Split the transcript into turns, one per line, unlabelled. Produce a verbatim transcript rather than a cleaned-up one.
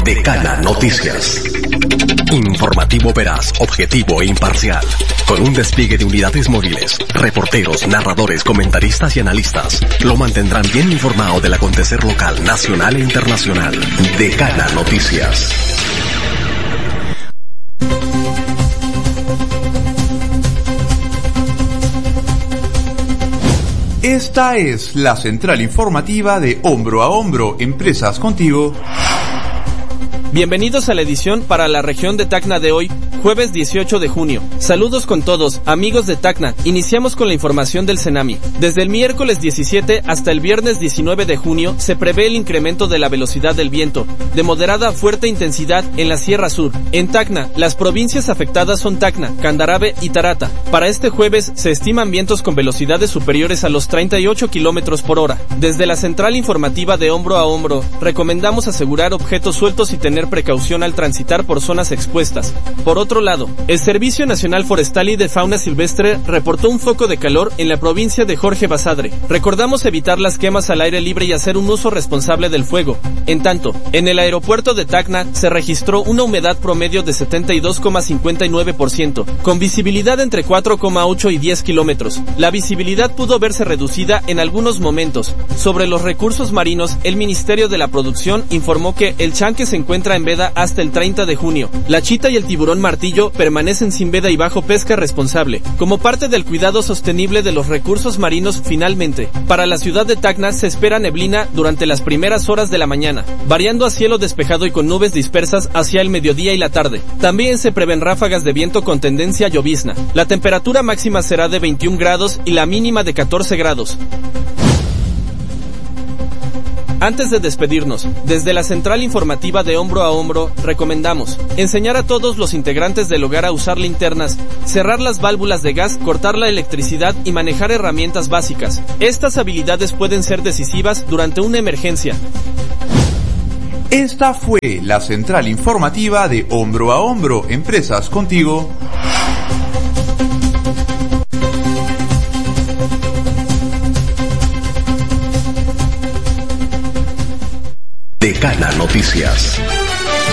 Decana Noticias. Informativo veraz, objetivo e imparcial. Con un despliegue de unidades móviles, reporteros, narradores, comentaristas y analistas, lo mantendrán bien informado del acontecer local, nacional e internacional. Decana Noticias.
Esta es la central informativa de Hombro a Hombro, Empresas Contigo.
Bienvenidos a la edición para la región de Tacna de hoy, jueves dieciocho de junio. Saludos con todos, amigos de Tacna. Iniciamos con la información del Cenami. Desde el miércoles diecisiete hasta el viernes diecinueve de junio se prevé el incremento de la velocidad del viento, de moderada a fuerte intensidad en la Sierra Sur. En Tacna, las provincias afectadas son Tacna, Candarave y Tarata. Para este jueves se estiman vientos con velocidades superiores a los treinta y ocho kilómetros por hora. Desde la central informativa de Hombro a Hombro, recomendamos asegurar objetos sueltos y tener precaución al transitar por zonas expuestas. Por otro lado, el Servicio Nacional Forestal y de Fauna Silvestre reportó un foco de calor en la provincia de Jorge Basadre. Recordamos evitar las quemas al aire libre y hacer un uso responsable del fuego. En tanto, en el aeropuerto de Tacna se registró una humedad promedio de setenta y dos coma cincuenta y nueve por ciento, con visibilidad entre cuatro coma ocho y diez kilómetros. La visibilidad pudo verse reducida en algunos momentos. Sobre los recursos marinos, el Ministerio de la Producción informó que el chanque se encuentra en veda hasta el treinta de junio. La chita y el tiburón martillo permanecen sin veda y bajo pesca responsable, como parte del cuidado sostenible de los recursos marinos. Finalmente, para la ciudad de Tacna se espera neblina durante las primeras horas de la mañana, variando a cielo despejado y con nubes dispersas hacia el mediodía y la tarde. También se prevén ráfagas de viento con tendencia a llovizna. La temperatura máxima será de veintiún grados y la mínima de catorce grados. Antes de despedirnos, desde la central informativa de Hombro a Hombro, recomendamos enseñar a todos los integrantes del hogar a usar linternas, cerrar las válvulas de gas, cortar la electricidad y manejar herramientas básicas. Estas habilidades pueden ser decisivas durante una emergencia.
Esta fue la central informativa de Hombro a Hombro, Empresas Contigo.
Decana Noticias.